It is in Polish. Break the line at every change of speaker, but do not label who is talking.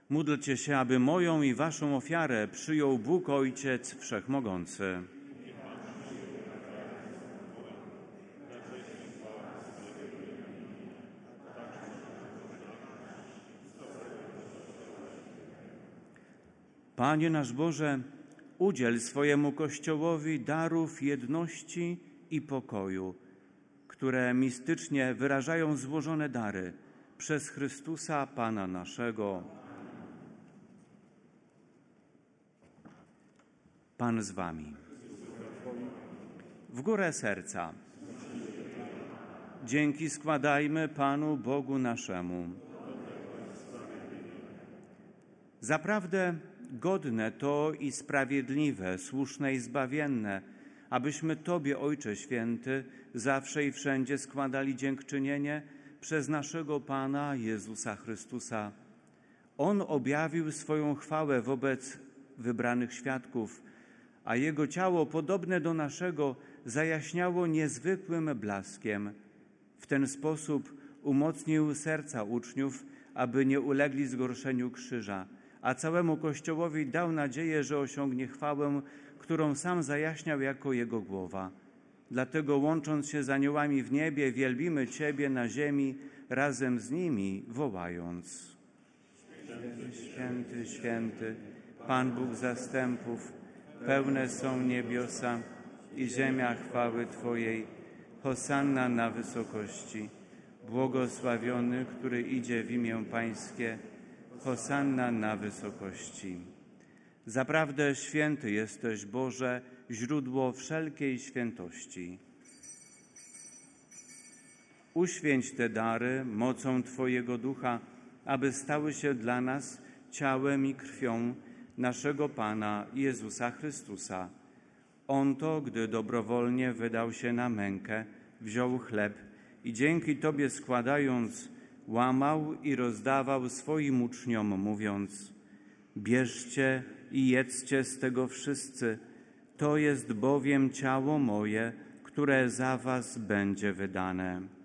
Módlcie się, aby moją i waszą ofiarę przyjął Bóg Ojciec Wszechmogący. Panie nasz Boże, udziel swojemu Kościołowi darów jedności i pokoju, które mistycznie wyrażają złożone dary przez Chrystusa Pana naszego. Pan z wami. W górę serca. Dzięki składajmy Panu Bogu naszemu. Zaprawdę godne to i sprawiedliwe, słuszne i zbawienne, abyśmy Tobie, Ojcze Święty, zawsze i wszędzie składali dziękczynienie przez naszego Pana Jezusa Chrystusa. On objawił swoją chwałę wobec wybranych świadków, a Jego ciało, podobne do naszego, zajaśniało niezwykłym blaskiem. W ten sposób umocnił serca uczniów, aby nie ulegli zgorszeniu krzyża, a całemu Kościołowi dał nadzieję, że osiągnie chwałę, którą sam zajaśniał jako Jego głowa. Dlatego, łącząc się z aniołami w niebie, wielbimy Ciebie na ziemi razem z nimi, wołając: Święty, święty, święty, Pan Bóg zastępów, pełne są niebiosa i ziemia chwały Twojej. Hosanna na wysokości. Błogosławiony, który idzie w imię Pańskie. Hosanna na wysokości. Zaprawdę święty jesteś, Boże, źródło wszelkiej świętości. Uświęć te dary mocą Twojego Ducha, aby stały się dla nas ciałem i krwią naszego Pana Jezusa Chrystusa. On to, gdy dobrowolnie wydał się na mękę, wziął chleb i dzięki Tobie składając, łamał i rozdawał swoim uczniom, mówiąc: bierzcie i jedzcie z tego wszyscy, to jest bowiem ciało moje, które za was będzie wydane.